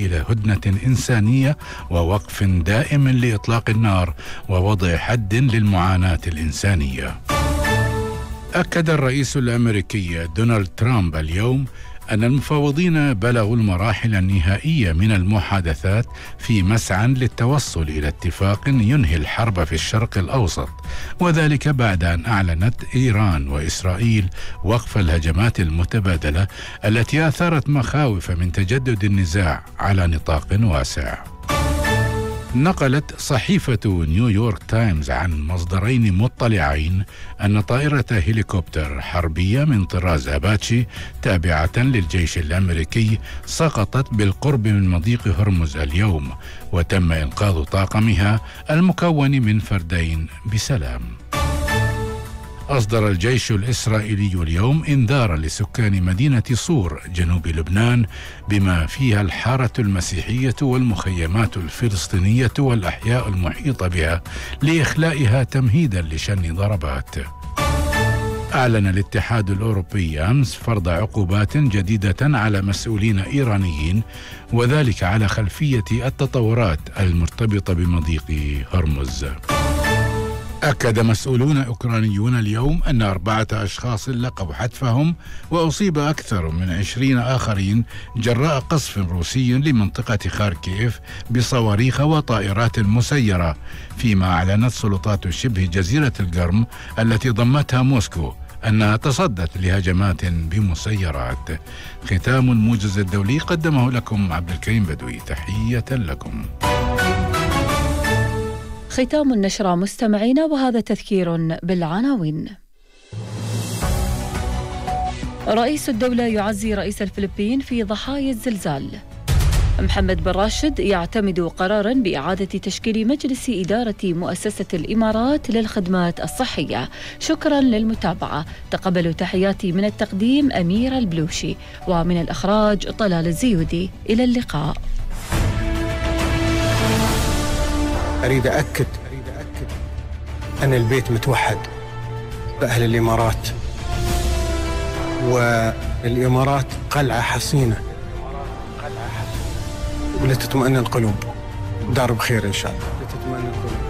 إلى هدنة إنسانية ووقف دائم لإطلاق النار ووضع حد للمعاناة الإنسانية. أكد الرئيس الأمريكي دونالد ترامب اليوم أن المفاوضين بلغوا المراحل النهائية من المحادثات في مسعى للتوصل إلى اتفاق ينهي الحرب في الشرق الأوسط، وذلك بعد أن أعلنت إيران وإسرائيل وقف الهجمات المتبادلة التي أثارت مخاوف من تجدد النزاع على نطاق واسع. نقلت صحيفة نيويورك تايمز عن مصدرين مطلعين أن طائرة هليكوبتر حربية من طراز أباتشي تابعة للجيش الأمريكي سقطت بالقرب من مضيق هرمز اليوم، وتم إنقاذ طاقمها المكون من فردين بسلام. أصدر الجيش الإسرائيلي اليوم إنذارا لسكان مدينة صور جنوب لبنان بما فيها الحارة المسيحية والمخيمات الفلسطينية والأحياء المحيطة بها لإخلائها تمهيدا لشن ضربات. أعلن الاتحاد الأوروبي أمس فرض عقوبات جديدة على مسؤولين إيرانيين، وذلك على خلفية التطورات المرتبطة بمضيق هرمز. أكد مسؤولون أوكرانيون اليوم أن 4 أشخاص لقوا حتفهم وأصيب أكثر من 20 آخرين جراء قصف روسي لمنطقة خاركيف بصواريخ وطائرات مسيرة، فيما أعلنت سلطات شبه جزيرة القرم التي ضمتها موسكو أنها تصدت لهجمات بمسيرات. ختام الموجز الدولي قدمه لكم عبد الكريم بدوي، تحية لكم. ختام النشرة مستمعين، وهذا تذكير بالعناوين. رئيس الدولة يعزي رئيس الفلبين في ضحايا الزلزال. محمد بن راشد يعتمد قرارا بإعادة تشكيل مجلس إدارة مؤسسة الإمارات للخدمات الصحية. شكرا للمتابعة، تقبلوا تحياتي من التقديم أمير البلوشي، ومن الإخراج طلال الزيودي. إلى اللقاء. أريد أكد أن البيت متوحد بأهل الإمارات، والإمارات قلعة حصينة ولتطمئن القلوب. دار بخير إن شاء الله. لتطمئن القلوب.